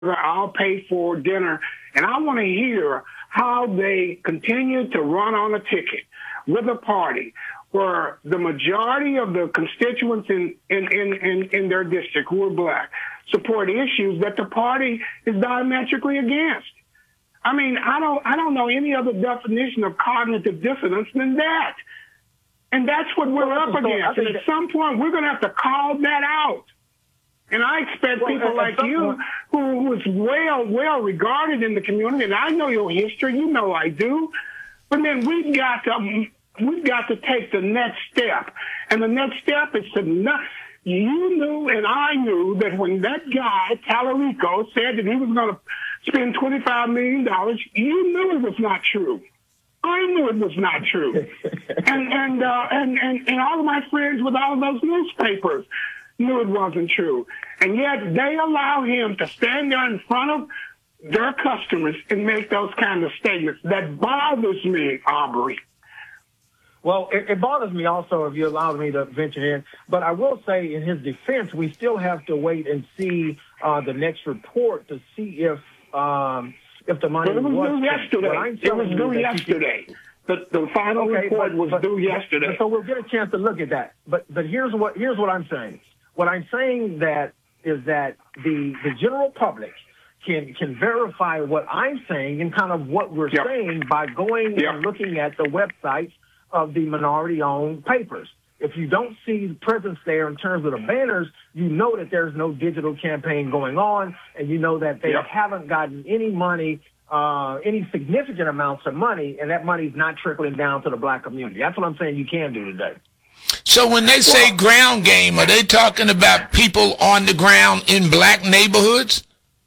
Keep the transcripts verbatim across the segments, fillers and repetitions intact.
I'll pay for dinner. And I want to hear how they continue to run on a ticket with a party where the majority of the constituents in, in, in, in, in their district who are black support issues that the party is diametrically against. I mean, I don't, I don't know any other definition of cognitive dissonance than that. And that's what we're well, up against. And at some point, we're going to have to call that out. And I expect well, people like you, who was well, well regarded in the community, and I know your history, you know I do, but then we've got to, we've got to take the next step. And the next step is to not, you knew and I knew that when that guy, Talarico, said that he was going to spend twenty-five million dollars, you knew it was not true. I knew it was not true. and, and, uh, and, and, and all of my friends with all of those newspapers knew it wasn't true. And yet they allow him to stand there in front of their customers and make those kind of statements. That bothers me, Aubrey. Well, it, it bothers me also, if you allow me to venture in. But I will say, in his defense, we still have to wait and see uh, the next report to see if um, if the money well, it was, was due yesterday. It was due yesterday. The, the final okay, report but, was but, due yesterday. So we'll get a chance to look at that. But but here's what here's what I'm saying. What I'm saying that is that the the general public can can verify what I'm saying and kind of what we're yep. saying by going yep. and looking at the websites of the minority-owned papers. If you don't see the presence there in terms of the banners, you know that there's no digital campaign going on, and you know that they yep. haven't gotten any money, uh, any significant amounts of money, and that money's not trickling down to the black community. That's what I'm saying you can do today. So when they say well, ground game, are they talking about people on the ground in black neighborhoods?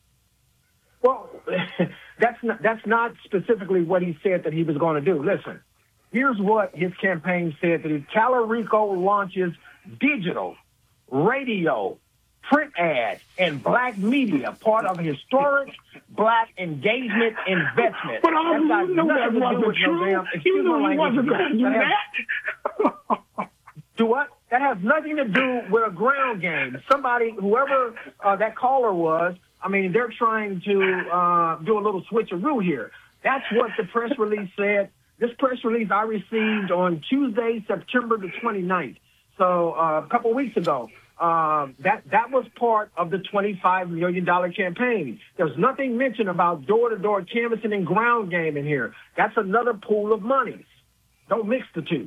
Well, that's not, that's not specifically what he said that he was going to do. Listen. Here's what his campaign said, that if Talarico launches digital, radio, print ads, and black media, part of historic black engagement investment. But all you know that wasn't true. You knew he wasn't going to do that. Do what? That has nothing to do with a ground game. Somebody, whoever uh, that caller was, I mean, they're trying to uh, do a little switcheroo here. That's what the press release said. This press release I received on Tuesday, September the twenty-ninth, so uh, a couple weeks ago. Uh, that that was part of the twenty-five million dollars campaign. There's nothing mentioned about door-to-door canvassing and ground game in here. That's another pool of money. Don't mix the two.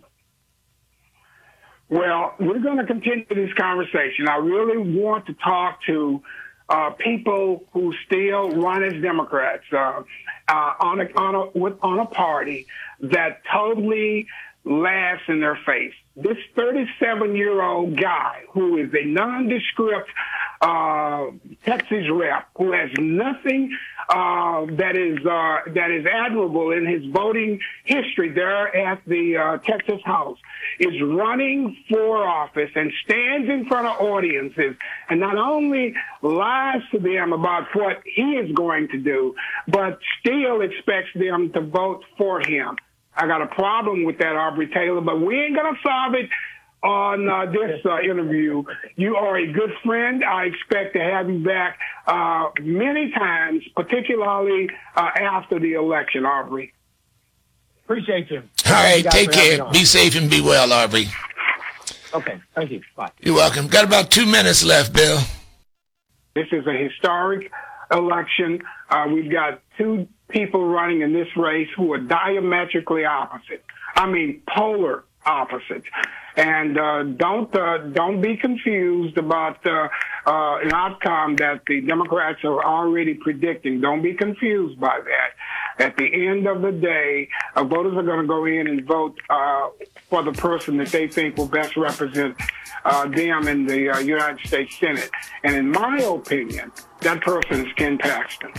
Well, we're going to continue this conversation. I really want to talk to uh, people who still run as Democrats uh, uh, on a on a with, on a party that totally laughs in their face. This thirty-seven-year-old guy who is a nondescript uh, Texas rep who has nothing uh, that is uh, that is admirable in his voting history there at the uh, Texas House is running for office and stands in front of audiences and not only lies to them about what he is going to do, but still expects them to vote for him. I got a problem with that, Aubrey Taylor, but we ain't going to solve it on uh, this uh, interview. You are a good friend. I expect to have you back uh, many times, particularly uh, after the election, Aubrey. Appreciate you. All right, take care. Be safe and be well, Aubrey. Okay, thank you. Bye. You're welcome. Got about two minutes left, Bill. This is a historic election. Uh, we've got two people running in this race who are diametrically opposite. I mean, polar opposites. And uh, don't uh, don't be confused about uh, uh, an outcome that the Democrats are already predicting. Don't be confused by that. At the end of the day, uh, voters are going to go in and vote uh, for the person that they think will best represent uh, them in the uh, United States Senate. And in my opinion, that person is Ken Paxton.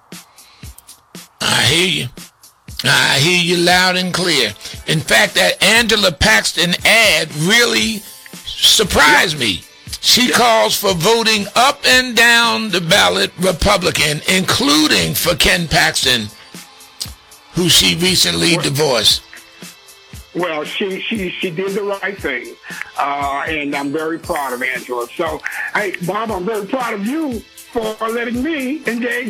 I hear you. I hear you loud and clear. In fact, that Angela Paxton ad really surprised yeah. me. She yeah. calls for voting up and down the ballot Republican, including for Ken Paxton, who she recently well, divorced. Well, she, she, she did the right thing, uh, and I'm very proud of Angela. So, hey, Bob, I'm very proud of you for letting me engage